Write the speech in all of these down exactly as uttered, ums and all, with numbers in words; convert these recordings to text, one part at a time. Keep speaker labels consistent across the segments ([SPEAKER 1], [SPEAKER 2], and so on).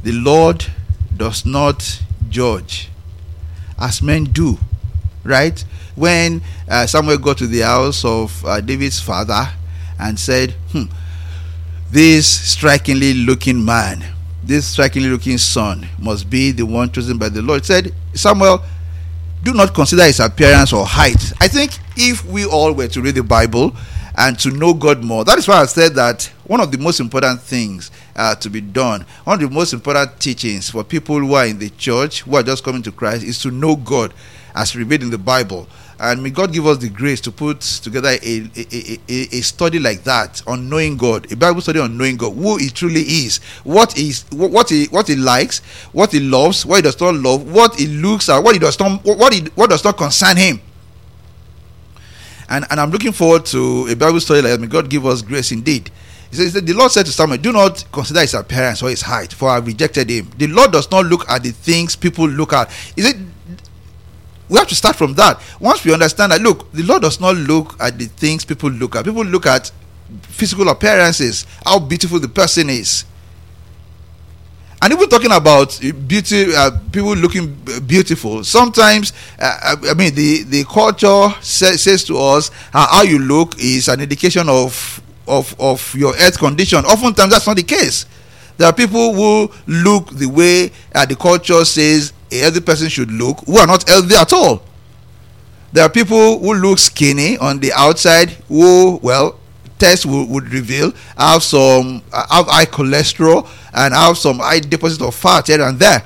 [SPEAKER 1] the Lord does not judge as men do, right? When uh, Samuel got to the house of uh, David's father and said, hmm, this strikingly looking man, this strikingly looking son must be the one chosen by the Lord. He said, Samuel, do not consider his appearance or height. I think if we all were to read the Bible and to know God more, that is why I said that one of the most important things uh, to be done, one of the most important teachings for people who are in the church, who are just coming to Christ, is to know God as revealed in the Bible. And may God give us the grace to put together a, a, a, a study like that on knowing God, a Bible study on knowing God, who He truly is, what is what He what He likes, what He loves, what He does not love, what He looks at, what He does not what He what does not concern Him. And and I'm looking forward to a Bible study like that. May God give us grace indeed. He says that the Lord said to Samuel, do not consider his appearance or his height, for I have rejected him. The Lord does not look at the things people look at. Is it? We have to start from that. Once we understand that, look, the Lord does not look at the things people look at. People look at physical appearances, how beautiful the person is. And even talking about beauty, uh, people looking beautiful, sometimes, uh, I mean, the, the culture say, says to us, uh, how you look is an indication of, of, of your health condition. Oftentimes, that's not the case. There are people who look the way uh, the culture says a healthy person should look, who are not healthy at all. There are people who look skinny on the outside, who, well, tests would, would reveal have some uh, have high cholesterol and have some high deposit of fat here and there.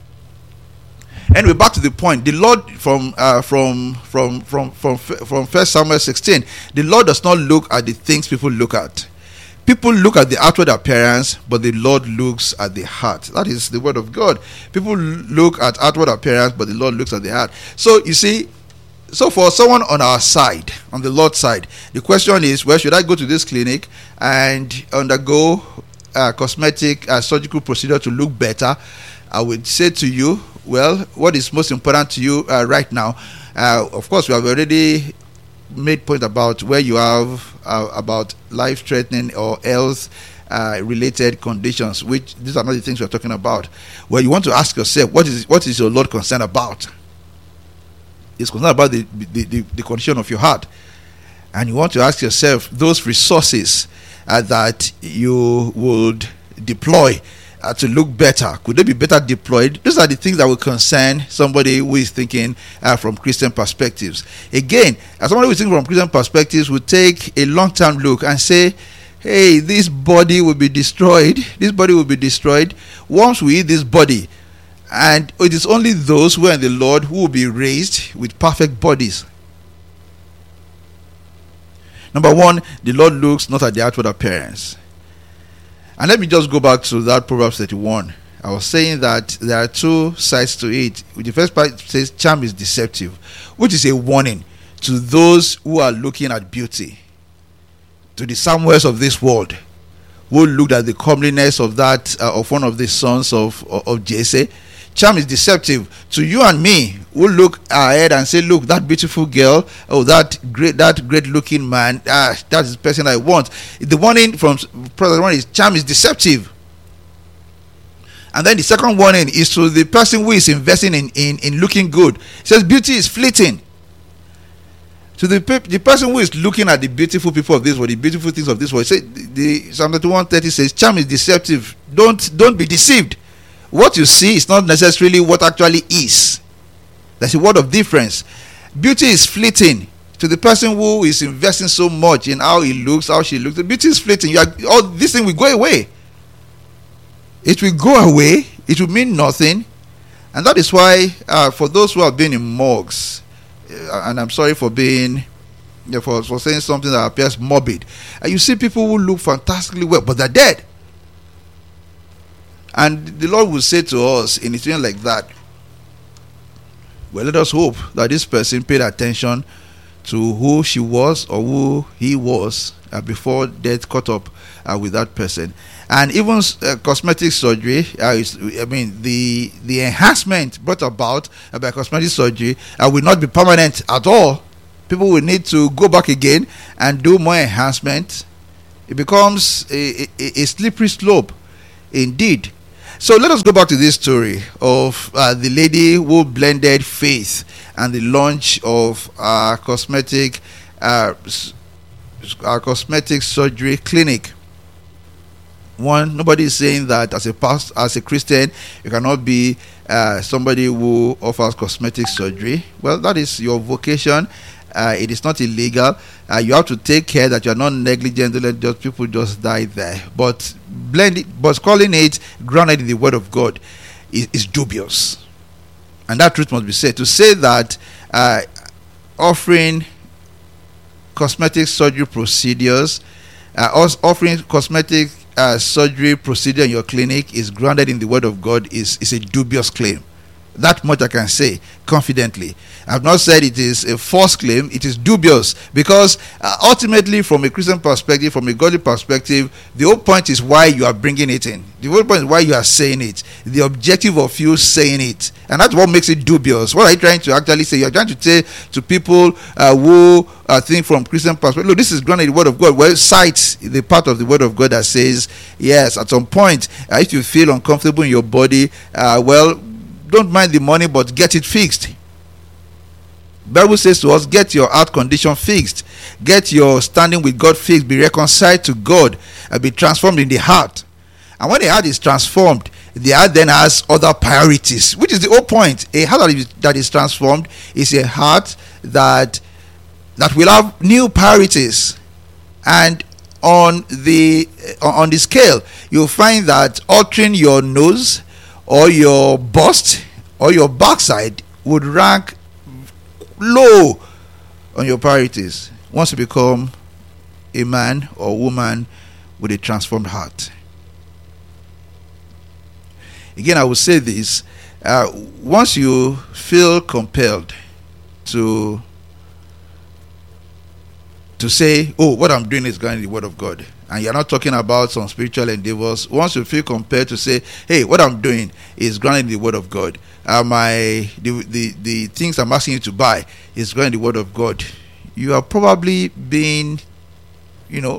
[SPEAKER 1] Anyway, back to the point. The Lord, from uh, from from from from from First Samuel sixteen, the Lord does not look at the things people look at. People look at the outward appearance, but the Lord looks at the heart. That is the word of God. People look at outward appearance, but the Lord looks at the heart. So you see, so for someone on our side, on the Lord's side, the question is, well, should I go to this clinic and undergo a cosmetic uh, surgical procedure to look better? I would say to you, well, what is most important to you uh, right now? Uh, of course, we have already made point about where you have uh, about life-threatening or health uh, related conditions, which these are not the things we're talking about. Well, you want to ask yourself, what is what is your Lord concerned about? He's concerned about the, the, the, the condition of your heart. And you want to ask yourself, those resources uh, that you would deploy uh, to look better, could they be better deployed? Those are the things that will concern somebody who is thinking uh, from Christian perspectives. Again, as somebody who is thinking from Christian perspectives will take a long-term look and say, hey, this body will be destroyed. This body will be destroyed once we eat this body. And it is only those who are in the Lord who will be raised with perfect bodies. Number one, the Lord looks not at the outward appearance. And let me just go back to that Proverbs thirty-one. I was saying that there are two sides to it. The first part says charm is deceptive, which is a warning to those who are looking at beauty, to the Samuels of this world, who looked at the comeliness of that uh, of one of the sons of, of, of Jesse. Charm is deceptive to you and me, who look ahead and say, look, that beautiful girl, oh, that great that great looking man, ah, that is the person I want. The warning from Prophet one is charm is deceptive. And then the second warning is to the person who is investing in, in, in looking good. It says beauty is fleeting. To the the person who is looking at the beautiful people of this world, the beautiful things of this world, say the, the Psalm thirty-one thirty says, charm is deceptive. Don't don't be deceived. What you see is not necessarily what actually is. There's a word of difference. Beauty is fleeting. To the person who is investing so much in how he looks, how she looks, the beauty is fleeting. You are, all this thing will go away. It will go away. It will mean nothing. And that is why, uh, for those who have been in morgues, uh, and I'm sorry for being, you know, for, for saying something that appears morbid, and you see people who look fantastically well, but they're dead. And the Lord will say to us in a situation like that, well, let us hope that this person paid attention to who she was or who he was uh, before death caught up uh, with that person. And even uh, cosmetic surgery, uh, is, I mean, the the enhancement brought about uh, by cosmetic surgery uh, will not be permanent at all. People will need to go back again and do more enhancement. It becomes a, a, a slippery slope, indeed. So let us go back to this story of uh, the lady who blended faith and the launch of a cosmetic, uh, a cosmetic surgery clinic. One, nobody is saying that as a past, as a Christian, you cannot be uh, somebody who offers cosmetic surgery. Well, that is your vocation. Uh, it is not illegal. Uh, you have to take care that you are not negligent. Let just people just die there. But blend it, but calling it grounded in the Word of God is, is dubious, and that truth must be said. To say that uh, offering cosmetic surgery procedures, uh, offering cosmetic uh, surgery procedure in your clinic is grounded in the Word of God is is a dubious claim. That much I can say confidently. I've not said it is a false claim. It is dubious because uh, ultimately, from a Christian perspective, from a godly perspective, the whole point is why you are bringing it in. The whole point is why you are saying it. The objective of you saying it, and that's what makes it dubious. What are you trying to actually say? You're trying to say to people uh, who uh, think from Christian perspective, look, this is grounded in the Word of God. Well, cite the part of the Word of God that says, yes, at some point, uh, if you feel uncomfortable in your body, uh, well, don't mind the money, but get it fixed. Bible says to us, get your heart condition fixed, get your standing with God fixed, be reconciled to God, and be transformed in the heart. And when the heart is transformed, the heart then has other priorities, which is the whole point. A heart that is, that is transformed is a heart that that will have new priorities. And on the on the scale, you'll find that altering your nose or your bust or your backside would rank low on your priorities once you become a man or woman with a transformed heart. Again, I will say this, uh, once you feel compelled to to say, oh, what I'm doing is going in the Word of God, and you're not talking about some spiritual endeavors, once you feel compelled to say, hey, what I'm doing is grounded in the Word of God, uh, my the, the the things I'm asking you to buy is grounded in the Word of God, you are probably being, you know,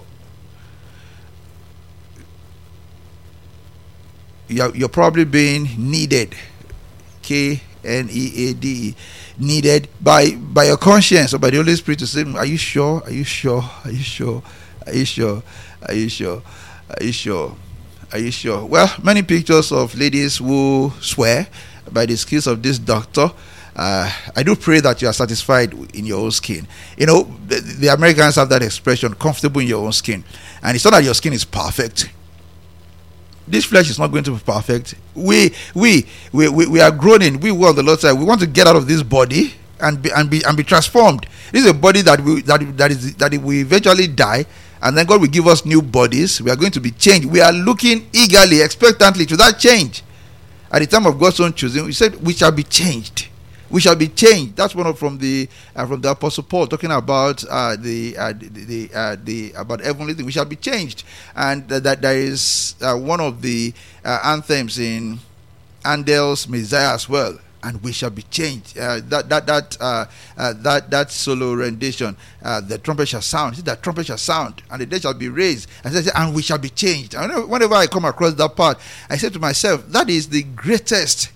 [SPEAKER 1] you're, you're probably being needed, K N E A D E, needed by by your conscience or by the Holy Spirit to say, are you sure? Are you sure? Are you sure? Are you sure? Are you sure? Are you sure? Are you sure? Well, many pictures of ladies who swear by the skills of this doctor. Uh, I do pray that you are satisfied in your own skin. You know, the, the Americans have that expression, comfortable in your own skin. And it's not that your skin is perfect. This flesh is not going to be perfect. We we we we, we are groaning. We were on the Lord's side. We want to get out of this body and be and be and be transformed. This is a body that we that that is that we eventually die, and then God will give us new bodies. We are going to be changed. We are looking eagerly, expectantly to that change. At the time of God's own choosing, He said, "We shall be changed. We shall be changed." That's one of from the uh, from the Apostle Paul talking about uh, the uh, the the, uh, the about heavenly things. We shall be changed, and uh, that there is uh, one of the uh, anthems in Handel's Messiah as well. And we shall be changed. Uh, that that that uh, uh, that that solo rendition. Uh, the trumpet shall sound. The trumpet shall sound, and the dead shall be raised. And say, and we shall be changed. And whenever I come across that part, I say to myself, that is the greatest.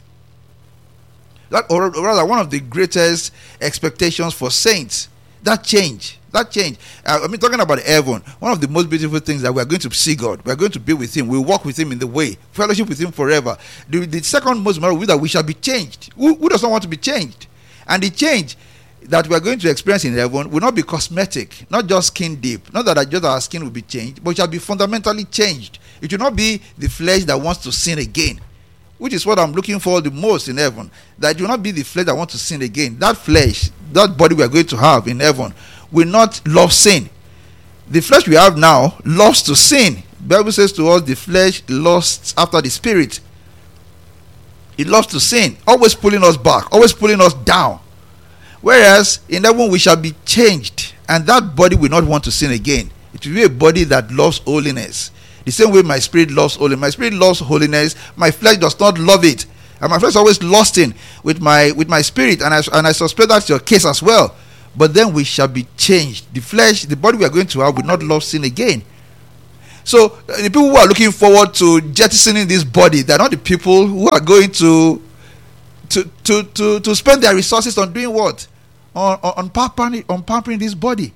[SPEAKER 1] That, or rather, one of the greatest expectations for saints. That change. That change. Uh, I mean, talking about heaven, one of the most beautiful things that we are going to see God. We are going to be with Him. We walk with Him in the way. Fellowship with Him forever. The, the second most memorable is that we shall be changed. Who, who does not want to be changed? And the change that we are going to experience in heaven will not be cosmetic, not just skin deep. Not that our, just our skin will be changed, but it shall be fundamentally changed. It will not be the flesh that wants to sin again, which is what I'm looking for the most in heaven. That it will not be the flesh that wants to sin again. That flesh, that body we are going to have in heaven, will not love sin. The flesh we have now loves to sin. The Bible says to us, the flesh lusts after the spirit. It loves to sin, always pulling us back, always pulling us down. Whereas in heaven we shall be changed, and that body will not want to sin again. It will be a body that loves holiness. The same way my spirit loves holiness. My spirit loves holiness. My flesh does not love it, and my flesh is always lusting with my with my spirit. And I and I suspect that's your case as well. But then we shall be changed. The flesh, the body we are going to have, will not love sin again. So uh, the people who are looking forward to jettisoning this body, they're not the people who are going to to to to, to spend their resources on doing what? On on, on pampering on pampering this body.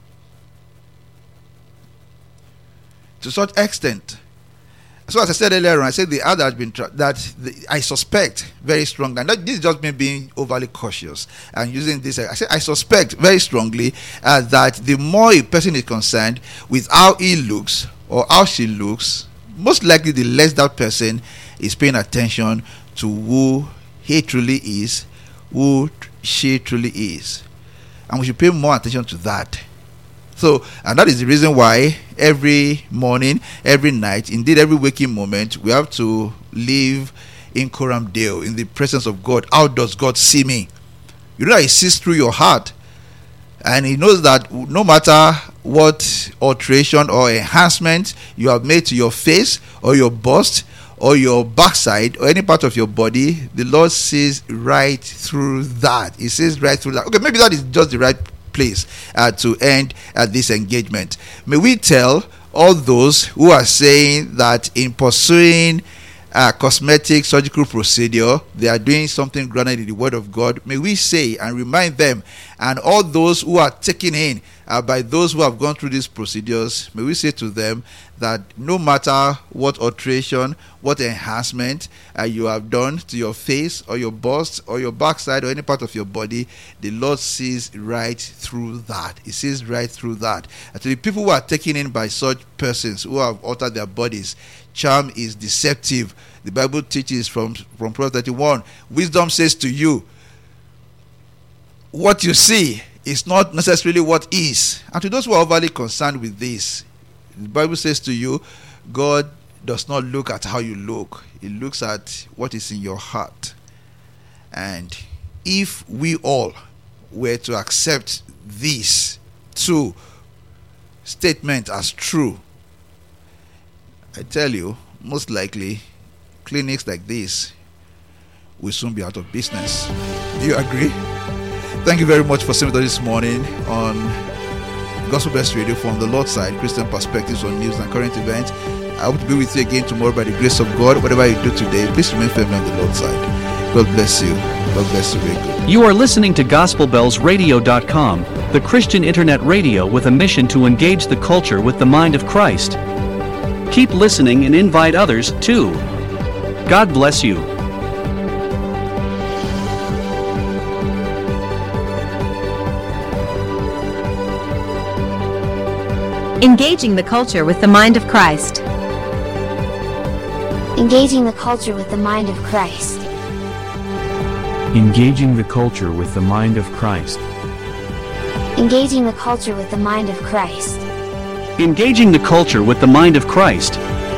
[SPEAKER 1] To such extent. So as I said earlier on, I said the other has been tra- that the, I suspect very strongly, and that, this is just me being overly cautious and using this. I said I suspect very strongly uh, that the more a person is concerned with how he looks or how she looks, most likely the less that person is paying attention to who he truly is, who she truly is, and we should pay more attention to that. So, and that is the reason why every morning, every night, indeed every waking moment, we have to live in coram Deo, in the presence of God. How does God see me? You know that He sees through your heart, and He knows that no matter what alteration or enhancement you have made to your face or your bust or your backside or any part of your body, the Lord sees right through that. He sees right through that. Okay, maybe that is just the right place uh, to end uh, this engagement. May we tell all those who are saying that in pursuing a cosmetic surgical procedure they are doing something grounded in the Word of God, may we say and remind them, and all those who are taken in uh, by those who have gone through these procedures, may we say to them that no matter what alteration, what enhancement uh, you have done to your face or your bust or your backside or any part of your body, the Lord sees right through that. He sees right through that. And to the people who are taken in by such persons who have altered their bodies, charm is deceptive. The Bible teaches from, from Proverbs thirty-one, wisdom says to you, what you see is not necessarily what is. And to those who are overly concerned with this, the Bible says to you, God does not look at how you look. He looks at what is in your heart. And if we all were to accept this two statement as true, I tell you, most likely clinics like this will soon be out of business. Do you agree? Thank you very much for staying with us this morning on Gospel Best Radio from the Lord's Side, Christian Perspectives on News and Current Events. I hope to be with you again tomorrow by the grace of God. Whatever you do today, please remain firmly on the Lord's side. God bless you. God bless you very good.
[SPEAKER 2] You are listening to Gospel Bells Radio dot com, the Christian internet radio with a mission to engage the culture with the mind of Christ. Keep listening and invite others too. God bless you.
[SPEAKER 3] Engaging the culture with the mind of Christ.
[SPEAKER 4] Engaging the culture with the mind of Christ.
[SPEAKER 5] Engaging the culture with the mind of Christ.
[SPEAKER 4] Engaging the culture with the mind of Christ.
[SPEAKER 2] Engaging the culture with the mind of Christ.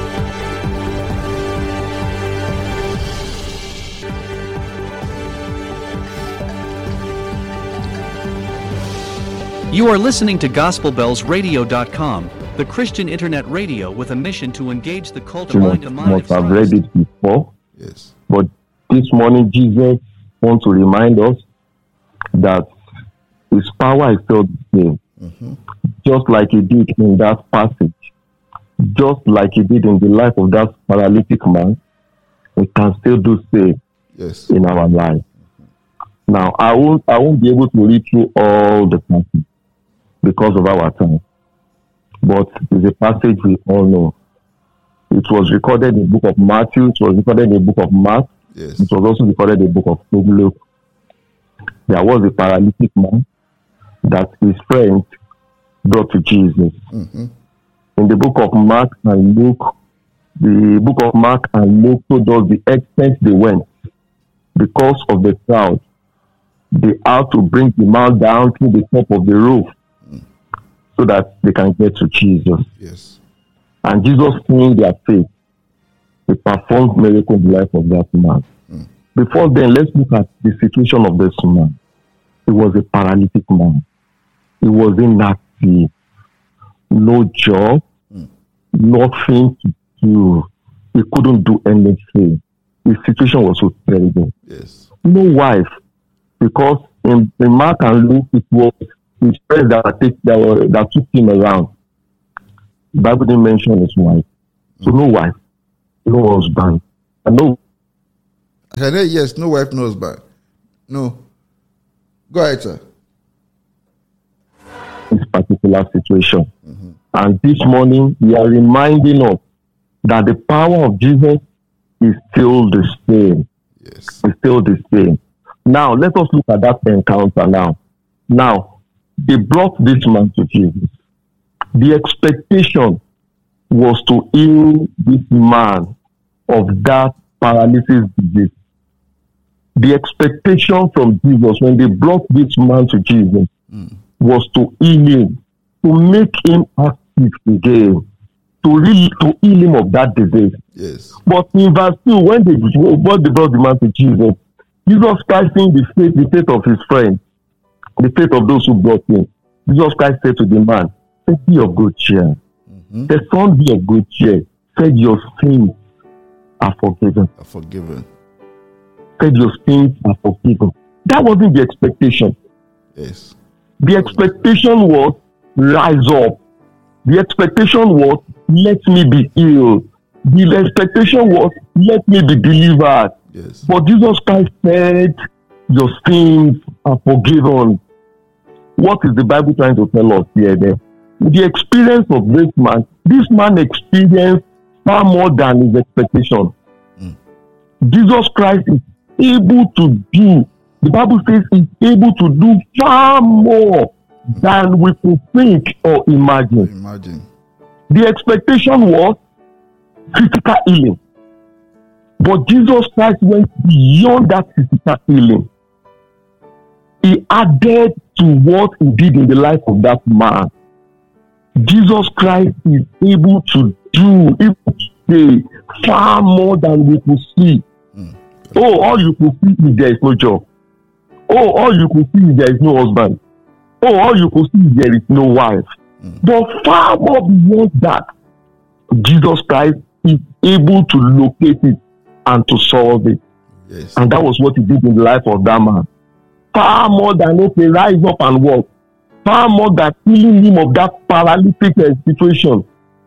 [SPEAKER 2] You are listening to Gospel Bells Radio dot com, the Christian internet radio with a mission to engage the culture
[SPEAKER 6] You
[SPEAKER 2] with the mind
[SPEAKER 6] must
[SPEAKER 2] of
[SPEAKER 6] have
[SPEAKER 2] Christ.
[SPEAKER 6] read it before,
[SPEAKER 1] Yes.
[SPEAKER 6] but this morning Jesus wants to remind us that His power is still the same,
[SPEAKER 1] Mm-hmm.
[SPEAKER 6] just like He did in that passage, just like He did in the life of that paralytic man. We can still do same
[SPEAKER 1] Yes.
[SPEAKER 6] in our life. Now, I won't, I won't be able to read through all the passage because of our time, but it's a passage we all know. It was recorded in the book of Matthew. It was recorded in the book of Mark.
[SPEAKER 1] Yes.
[SPEAKER 6] It was also recorded in the book of Luke. There was a paralytic man that his friends brought to Jesus.
[SPEAKER 1] Mm-hmm.
[SPEAKER 6] In the book of Mark and Luke, the book of Mark and Luke told us the extent they went. Because of the crowd, they had to bring the man down to the top of the roof
[SPEAKER 1] Mm.
[SPEAKER 6] so that they can get to Jesus.
[SPEAKER 1] Yes.
[SPEAKER 6] And Jesus, seeing their faith, He performed miracles in the life of that man.
[SPEAKER 1] Mm.
[SPEAKER 6] Before then, let's look at the situation of this man. He was a paralytic man. He was inactive. No job,
[SPEAKER 1] Mm.
[SPEAKER 6] nothing to do. He couldn't do anything. His situation was so terrible.
[SPEAKER 1] Yes.
[SPEAKER 6] No wife, because in, in Mark and Luke, it was his friends that, take, that, were, that took him around. The Bible didn't mention his wife. So no wife, no husband, and no.
[SPEAKER 1] I said, yes, no wife, no husband. No. Go ahead, sir.
[SPEAKER 6] This particular situation. Mm-hmm. And this morning, we are reminding us that the power of Jesus is still the same.
[SPEAKER 1] Yes.
[SPEAKER 6] It's still the same. Now, let us look at that encounter now. Now, they brought this man to Jesus. The expectation was to heal this man of that paralysis disease. The expectation from Jesus when they brought this man to Jesus mm. was to heal him, to make him active again, to, re- to heal him of that disease.
[SPEAKER 1] Yes.
[SPEAKER 6] But in verse two, when they, when they brought the man to Jesus, Jesus Christ, seeing the faith, the faith of his friends, the faith of those who brought him, Jesus Christ said to the man, be of good cheer. Mm-hmm. The son, be of good cheer. Said your sins are forgiven.
[SPEAKER 1] Are forgiven.
[SPEAKER 6] Said your sins are forgiven. That wasn't the expectation.
[SPEAKER 1] Yes.
[SPEAKER 6] The expectation was rise up. The expectation was let me be healed. The expectation was let me be delivered.
[SPEAKER 1] Yes.
[SPEAKER 6] But Jesus Christ said your sins are forgiven. What is the Bible trying to tell us here then? The experience of this man, this man experienced far more than his expectation. Mm. Jesus Christ is able to do, the Bible says he's able to do far more mm. than we could think or imagine.
[SPEAKER 1] Imagine.
[SPEAKER 6] The expectation was physical healing. But Jesus Christ went beyond that physical healing. He added to what he did in the life of that man. Jesus Christ is able to do, able to say far more than we could see. Mm. Oh, all you could see is there is no job. Oh, all you could see is there is no husband. Oh, all you could see is there is no wife. Mm. But far more beyond that, Jesus Christ is able to locate it and to solve it.
[SPEAKER 1] Yes.
[SPEAKER 6] And that was what he did in the life of that man. Far more than, okay, rise up and walk. Far more than healing him of that paralytic situation.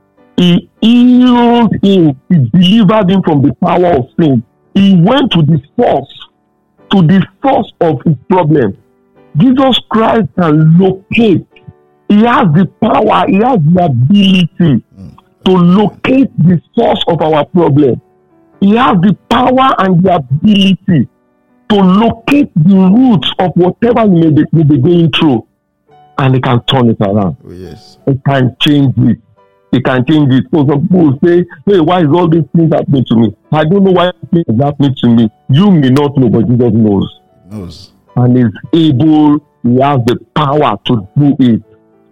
[SPEAKER 6] He healed him. He delivered him from the power of sin. He went to the source, to the source of his problem. Jesus Christ can locate. He has the power, he has the ability mm. to locate the source of our problem. He has the power and the ability to locate the roots of whatever we may be, may be going through. And he can turn it around.
[SPEAKER 1] Oh, yes.
[SPEAKER 6] He can change it. He can change it. So some people say, hey, why is all these things happening to me? I don't know why things are happening to me. You may not know, but Jesus knows.
[SPEAKER 1] He knows.
[SPEAKER 6] And is able, he has the power to do it.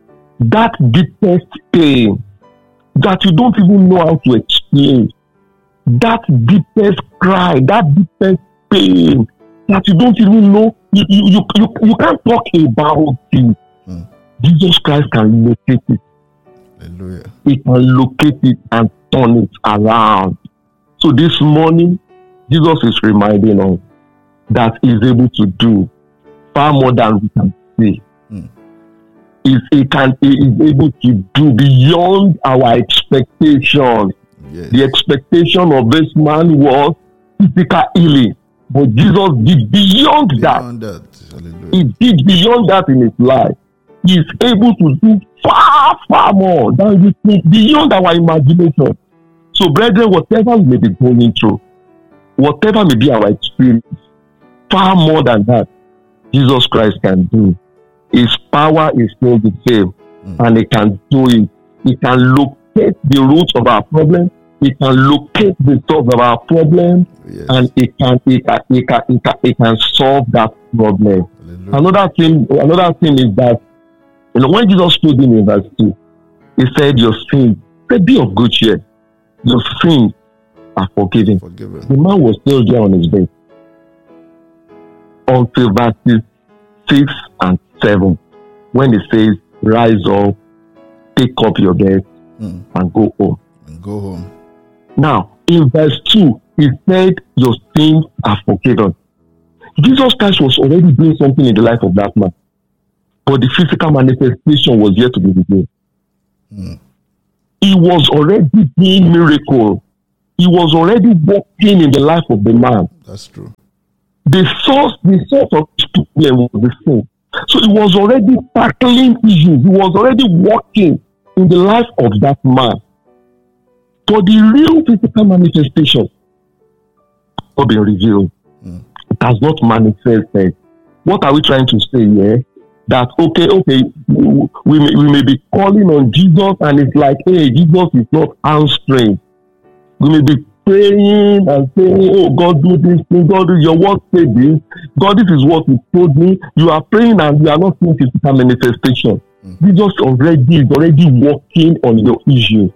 [SPEAKER 6] That deepest pain that you don't even know how to explain. That deepest cry, that deepest pain that you don't even know, you, you, you, you can't talk about it. Hmm. Jesus Christ can locate it.
[SPEAKER 1] Hallelujah.
[SPEAKER 6] He can locate it and turn it around. So this morning, Jesus is reminding us that he's able to do far more than we can see. Hmm. He's, he, can, he is able to do beyond our expectations. Yes. The expectation of this man was physical healing. But Jesus did beyond, beyond that. that. He did beyond that in his life. He is able to do far, far more than we think, beyond our imagination. So, brethren, whatever we may be going through, whatever may be our experience, far more than that, Jesus Christ can do. His power is still the same, mm. and he can do it. He can locate the roots of our problem. He can locate the source of our problem, yes. and he can, he can, he can, he can, he can solve that problem. Hallelujah. Another thing, another thing is that, you know, when Jesus told him in verse two, he said, "Your sins, say, be of good cheer. Your sins are forgiven."
[SPEAKER 1] forgiven."
[SPEAKER 6] The man was still there on his bed until verses six and seven, when he says, "Rise up, take up your bed, mm. and go home."
[SPEAKER 1] And go home.
[SPEAKER 6] Now, in verse two, he said, "Your sins are forgiven." Jesus Christ was already doing something in the life of that man, but the physical manifestation was yet to be revealed. Mm. he was already doing miracle. He was already working in the life of the man.
[SPEAKER 1] That's true.
[SPEAKER 6] The source, the source of his problem was the sin. So he was already tackling issues. He was already working in the life of that man. For the real physical manifestation has not been revealed. Mm. It has not manifested. What are we trying to say here? That okay, okay, we may, we may be calling on Jesus, and it's like, hey, Jesus is not answering. We may be praying and saying, oh, God, do this thing, God, do your word, say this. God, this is what you told me. You are praying and you are not seeing physical manifestation. Mm-hmm. Jesus already is already working on your issue.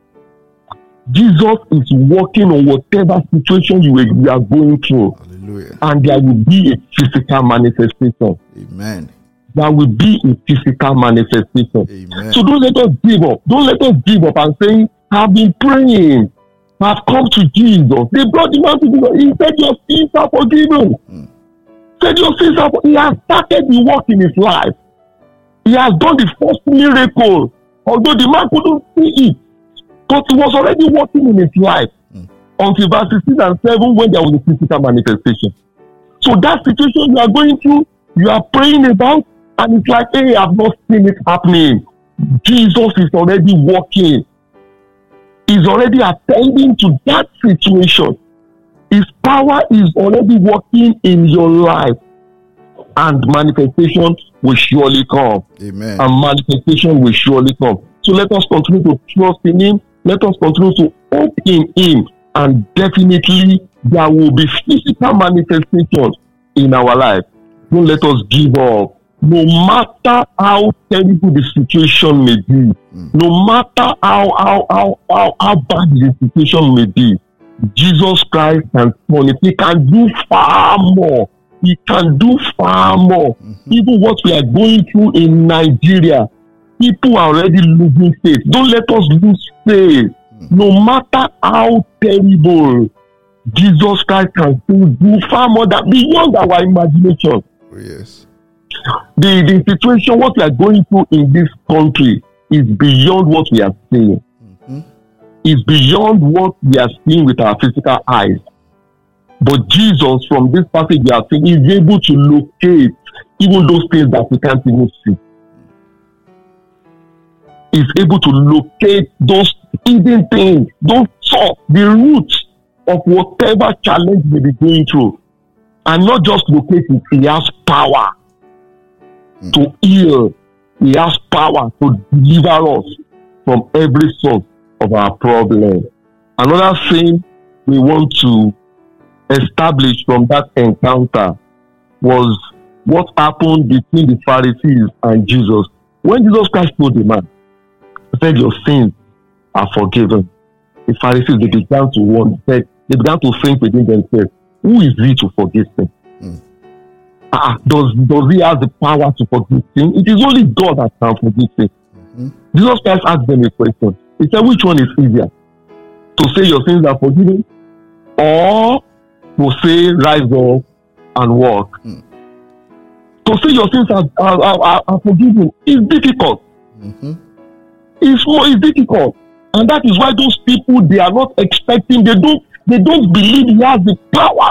[SPEAKER 6] Jesus is working on whatever situation you, you are going through.
[SPEAKER 1] Hallelujah.
[SPEAKER 6] And there will be a physical manifestation.
[SPEAKER 1] Amen.
[SPEAKER 6] There will be a physical manifestation.
[SPEAKER 1] Amen.
[SPEAKER 6] So don't let us give up. Don't let us give up and say, I've been praying. I've come to Jesus. They brought him out to Jesus. He said, your sins are forgiven. Mm. Said your sins are forgiven. He has started the work in his life. He has done the first miracle. Although the man couldn't see it. But he was already working in his life. Mm. Until verse sixteen and seven, when there was a physical manifestation. So that situation you are going through, you are praying about, and it's like, hey, I've not seen it happening. Jesus is already working. He's already attending to that situation. His power is already working in your life. And manifestation will surely come.
[SPEAKER 1] Amen.
[SPEAKER 6] And manifestation will surely come. So let us continue to trust in him. Let us continue to hope in him. And definitely there will be physical manifestations in our life. Don't let us give up. No matter how terrible the situation may be, mm. no matter how, how, how, how, how bad the situation may be, Jesus Christ can turn it. He can do far more. He can do far more. Mm-hmm. Even what we are going through in Nigeria, people are already losing faith. Don't let us lose faith. Mm. No matter how terrible, Jesus Christ can still do far more than beyond our imagination.
[SPEAKER 1] Oh, yes.
[SPEAKER 6] The, the situation, what we are going through in this country is beyond what we are seeing. Mm-hmm. It's beyond what we are seeing with our physical eyes. But Jesus, from this passage we are seeing, is able to locate even those things that we can't even see. He's able to locate those hidden things, those thoughts, the roots of whatever challenge we may be going through. And not just locate it, he has power mm. to heal. He has power to deliver us from every source of our problem. Another thing we want to establish from that encounter was what happened between the Pharisees and Jesus. When Jesus Christ told the man, he said, your sins are forgiven. The Pharisees, they began to wonder, they began to think within themselves, who is he to forgive sin? Mm. Ah, does, does he have the power to forgive sin? It is only God that can forgive sin. Mm-hmm. Jesus Christ asked them a question. He said, which one is easier? To say your sins are forgiven, or to say rise up and walk? Mm. To say your sins are, are, are, are forgiven is difficult. Mm-hmm. It's more it's difficult. And that is why those people, they are not expecting, they don't they don't believe he has the power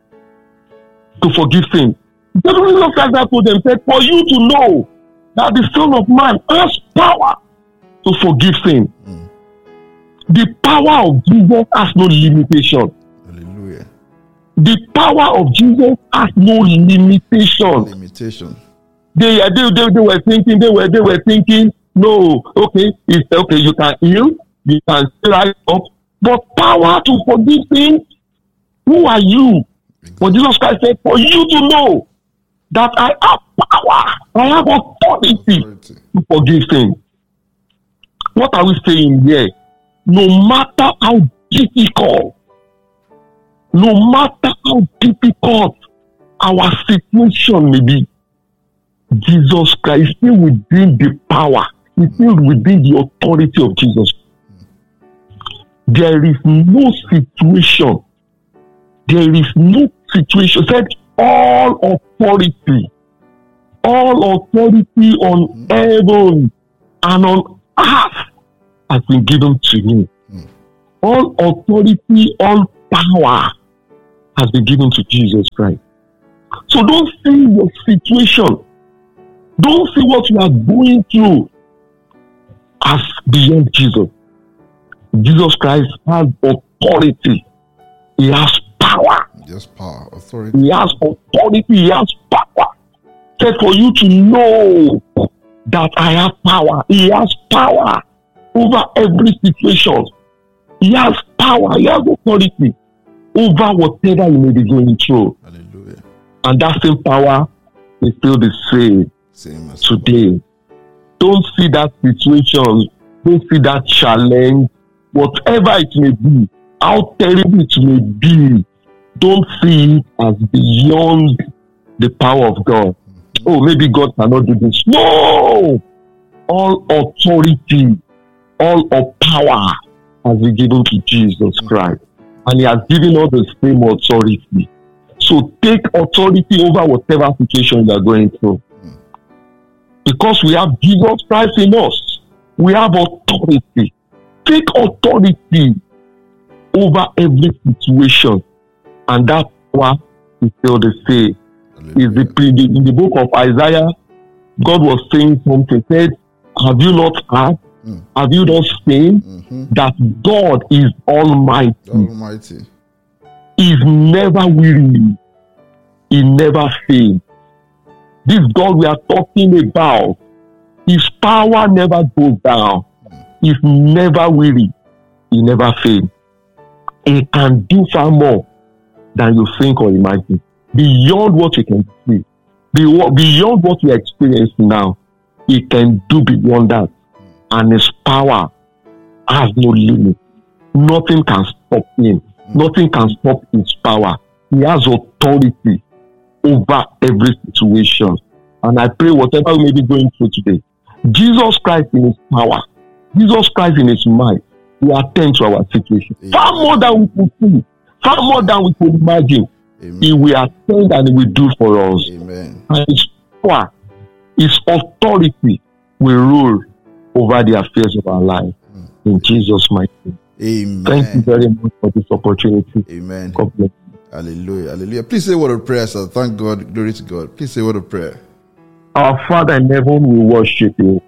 [SPEAKER 6] to forgive sin. The Jesus Christ told them, said, for you to know that the Son of Man has power to forgive sin. Mm. The power of Jesus has no limitation.
[SPEAKER 1] Hallelujah.
[SPEAKER 6] The power of Jesus has no limitation.
[SPEAKER 1] Limitation.
[SPEAKER 6] They, they, they, they were thinking, they were, they were thinking, no, okay, it's okay, you can heal, you can rise up, but power to forgive sin, who are you? But Jesus Christ said, for you to know that I have power, I have authority, authority. to forgive sin. What are we saying here? No matter how difficult, no matter how difficult our situation may be, Jesus Christ is still within the power, is still within the authority of Jesus. There is no situation, there is no situation, said all authority, all authority on heaven and on earth has been given to me. Mm. All authority, all power has been given to Jesus Christ. So don't see your situation, don't see what you are going through as beyond Jesus. Jesus Christ has authority. He has power.
[SPEAKER 1] He has power, authority.
[SPEAKER 6] He has authority. He has power. Just for you to know that I have power. He has power over every situation. He has power. He has authority over whatever you may be going through.
[SPEAKER 1] Hallelujah.
[SPEAKER 6] And that same power is still the same,
[SPEAKER 1] same as
[SPEAKER 6] today. Don't see that situation. Don't see that challenge. Whatever it may be, how terrible it may be, don't see it as beyond the power of God. Mm-hmm. Oh, maybe God cannot do this. No! All authority, all of power has been given to Jesus Christ. And He has given us the same authority. So take authority over whatever situation you are going through. Mm-hmm. Because we have Jesus Christ in us, we have authority. Take authority over every situation, and that power is still the same. Is the in the book of Isaiah, God was saying something. Said, "Have you not heard? Mm. Have you not seen mm-hmm. that God is Almighty?
[SPEAKER 1] Almighty,
[SPEAKER 6] He is never weary. He never fails. This God we are talking about, His power never goes down. He's never weary. He never fails. He can do far more than you think or imagine. Beyond what you can see. Beyond what you experience now. He can do beyond that. And His power has no limit. Nothing can stop Him. Nothing can stop His power. He has authority over every situation. And I pray whatever we may be going through today, Jesus Christ in His power, Jesus Christ in His might, will attend to our situation. Amen. Far more than we could see, far more than we could imagine. Amen. He will attend and He will do for us.
[SPEAKER 1] Amen.
[SPEAKER 6] And His power, His authority will rule over the affairs of our life. Mm. In Jesus' mighty name.
[SPEAKER 1] Amen.
[SPEAKER 6] Thank you very much for this opportunity.
[SPEAKER 1] Amen.
[SPEAKER 6] God bless you.
[SPEAKER 1] Hallelujah. Hallelujah. Please say a word of prayer, sir. Thank God. Glory to God. Please say a word of prayer.
[SPEAKER 6] Our Father in heaven, we worship You.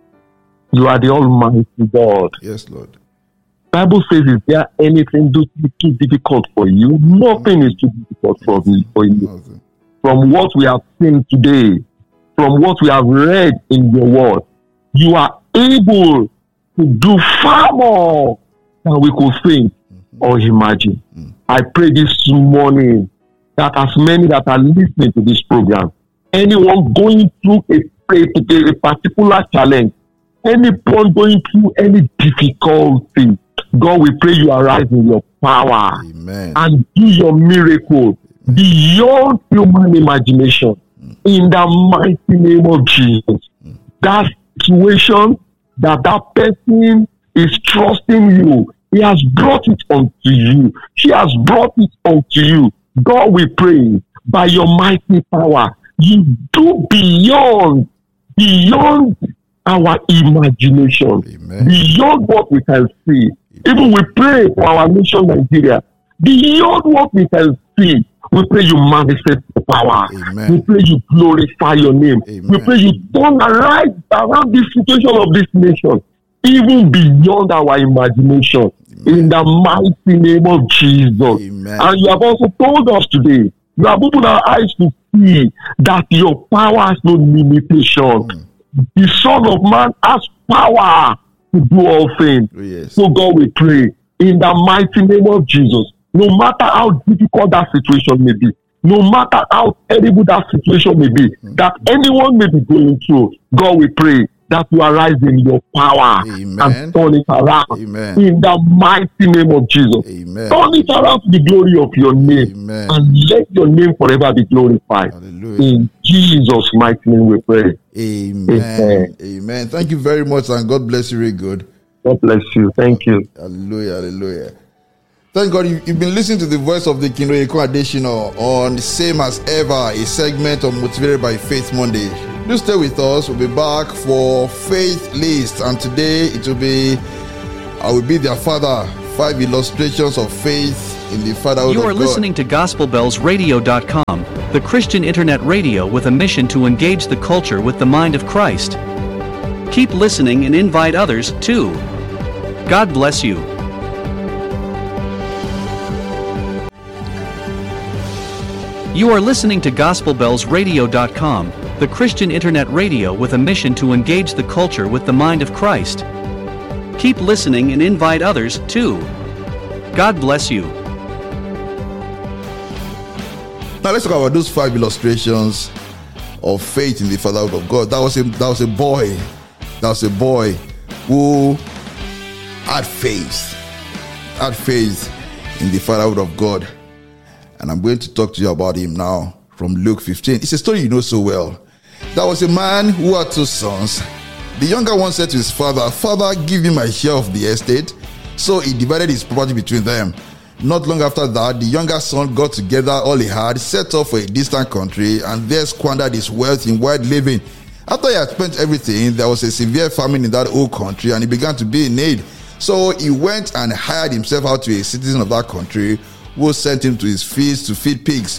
[SPEAKER 6] You are the Almighty God.
[SPEAKER 1] Yes, Lord.
[SPEAKER 6] Bible says, is there anything too, too difficult for You? Nothing is too difficult for me, for You.
[SPEAKER 1] Nothing.
[SPEAKER 6] From what we have seen today, from what we have read in Your word, You are able to do far more than we could think mm-hmm. or imagine. Mm-hmm. I pray this morning that as many that are listening to this program, anyone going through a, a, a particular challenge, anyone going through any difficulty, God, we pray You arise in Your power.
[SPEAKER 1] Amen.
[SPEAKER 6] And do Your miracle beyond human imagination. Mm. In the mighty name of Jesus. Mm. That situation that that person is trusting You, he has brought it unto You. She has brought it unto You. God, we pray by Your mighty power, You do beyond, beyond our imagination,
[SPEAKER 1] Amen.
[SPEAKER 6] Beyond what we can see. Amen. Even we pray for our nation, Nigeria, beyond what we can see. We pray You manifest the power.
[SPEAKER 1] Amen.
[SPEAKER 6] We pray You glorify Your name.
[SPEAKER 1] Amen.
[SPEAKER 6] We pray You turn around around this situation of this nation, even beyond our imagination. Amen. In the mighty name of Jesus.
[SPEAKER 1] Amen.
[SPEAKER 6] And You have also told us today, You have opened our eyes to see that Your power has no limitation. Mm. The Son of Man has power to do all things.
[SPEAKER 1] Oh, yes.
[SPEAKER 6] So God, we pray in the mighty name of Jesus. No matter how difficult that situation may be, no matter how terrible that situation may be, mm-hmm. that anyone may be going through, God, we pray that You arise in Your power.
[SPEAKER 1] Amen.
[SPEAKER 6] And turn it around.
[SPEAKER 1] Amen.
[SPEAKER 6] In the mighty name of Jesus.
[SPEAKER 1] Amen.
[SPEAKER 6] Turn it around to the glory of Your name.
[SPEAKER 1] Amen.
[SPEAKER 6] And let Your name forever be glorified.
[SPEAKER 1] Hallelujah.
[SPEAKER 6] In Jesus' mighty name we pray.
[SPEAKER 1] Amen.
[SPEAKER 6] Amen.
[SPEAKER 1] Amen. Thank you very much, and God bless you very good.
[SPEAKER 6] God bless you. Thank you.
[SPEAKER 1] Hallelujah. Hallelujah. Thank God you, you've been listening to the voice of the King Onyekun Adesina on Same As Ever, a segment of Motivated by Faith Monday. Do stay with us. We'll be back for Faith List, and today it will be I will be their father. Five illustrations of faith in the fatherhood
[SPEAKER 2] You are
[SPEAKER 1] of God.
[SPEAKER 2] listening to Gospel Bells Radio dot com, the Christian internet radio with a mission to engage the culture with the mind of Christ. Keep listening and invite others, too. God bless you. You are listening to Gospel Bells Radio dot com, the Christian internet radio with a mission to engage the culture with the mind of Christ. Keep listening and invite others, too. God bless you.
[SPEAKER 1] Now let's talk about those five illustrations of faith in the fatherhood of God. That was a that was a boy. That was a boy who had faith. Had faith in the fatherhood of God. And I'm going to talk to you about him now from Luke fifteen. It's a story you know so well. There was a man who had two sons. The younger one said to his father, "Father, give me my share of the estate." So he divided his property between them. Not long after that, the younger son got together all he had, set off for a distant country, and there squandered his wealth in wild living. After he had spent everything, there was a severe famine in that old country, and he began to be in need. So he went and hired himself out to a citizen of that country, who sent him to his fields to feed pigs.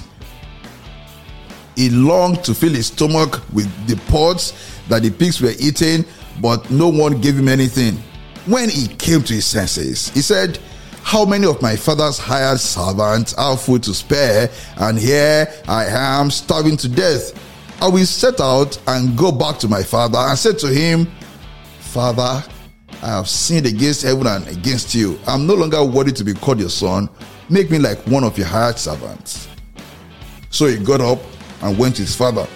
[SPEAKER 1] He longed to fill his stomach with the pods that the pigs were eating, but no one gave him anything. When he came to his senses, he said, "How many of my father's hired servants have food to spare, and here I am starving to death? I will set out and go back to my father and say to him, 'Father, I have sinned against heaven and against you. I am no longer worthy to be called your son. Make me like one of your hired servants.' So he got up and went to his father.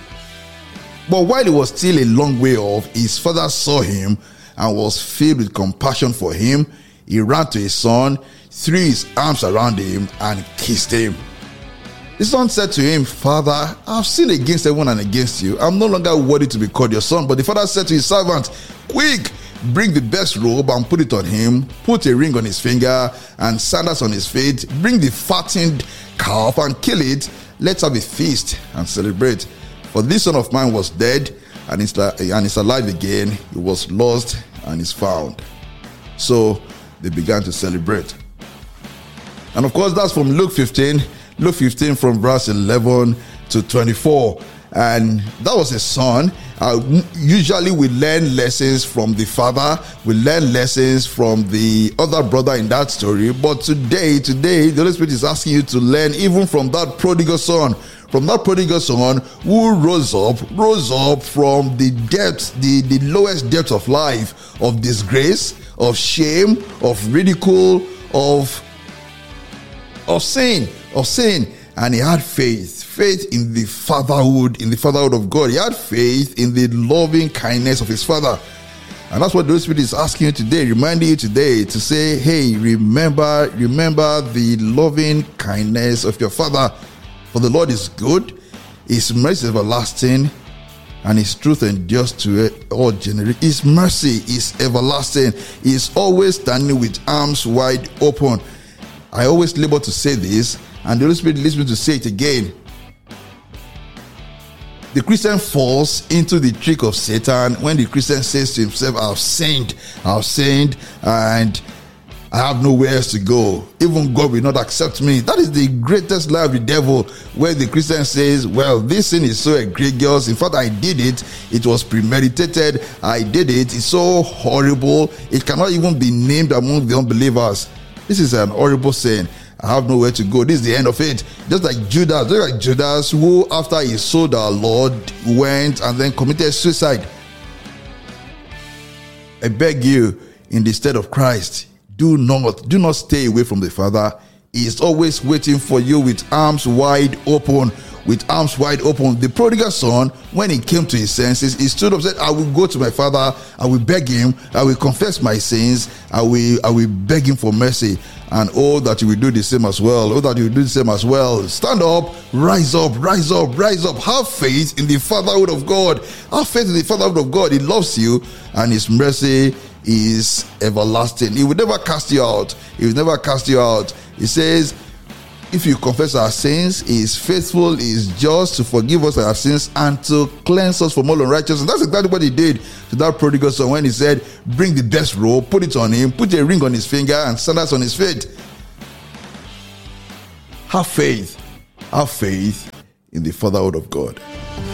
[SPEAKER 1] But while he was still a long way off, his father saw him and was filled with compassion for him. He ran to his son, threw his arms around him, and kissed him. The son said to him, 'Father, I have sinned against heaven and against you. I am no longer worthy to be called your son.' But the father said to his servant, 'Quick, bring the best robe and put it on him. Put a ring on his finger and sandals on his feet. Bring the fattened calf and kill it. Let's have a feast and celebrate. For this son of mine was dead and is, and is alive again. He was lost and is found.' So they began to celebrate." And of course, that's from Luke fifteen. Luke fifteen from verse eleven to twenty-four. And that was a son. Uh, usually we learn lessons from the father. We learn lessons from the other brother in that story. But today, today, the Holy Spirit is asking you to learn even from that prodigal son. From that prodigal son who rose up, rose up from the depths, the, the lowest depths of life, of disgrace, of shame, of ridicule, of, of sin, of sin. And he had faith, faith in the fatherhood, in the fatherhood of God. He had faith in the loving kindness of his father. And that's what the Holy Spirit is asking you today, reminding you today to say, hey, remember, remember the loving kindness of your father. For the Lord is good, his mercy is everlasting, and his truth endures to all generations. His mercy is everlasting. He is always standing with arms wide open. I always labor to say this, and the Holy Spirit leads me to say it again. The Christian falls into the trick of Satan when the Christian says to himself, "I have sinned, I have sinned, and I have nowhere else to go. Even God will not accept me." That is the greatest lie of the devil, where the Christian says, "Well, this sin is so egregious. In fact, I did it. It was premeditated. I did it. It's so horrible. It cannot even be named among the unbelievers. This is an horrible sin. I have nowhere to go. This is the end of it." Just like Judas, just like Judas, who after he sold our Lord went and then committed suicide. I beg you, in the stead of Christ, do not, do not stay away from the Father. He is always waiting for you with arms wide open. With arms wide open. The prodigal son, when he came to his senses, he stood up and said, "I will go to my father. I will beg him. I will confess my sins. I will, I will beg him for mercy. And oh, that you will do the same as well. Oh, that you will do the same as well." Stand up, rise up, rise up, rise up. Have faith in the fatherhood of God. Have faith in the fatherhood of God. He loves you, and his mercy is everlasting. He will never cast you out. He will never cast you out. He says, if you confess our sins, he is faithful, he is just to forgive us our sins and to cleanse us from all unrighteousness. That's exactly what he did to that prodigal son when he said, bring the best robe, put it on him, put a ring on his finger and sandals on his feet. Have faith. Have faith in the fatherhood of God.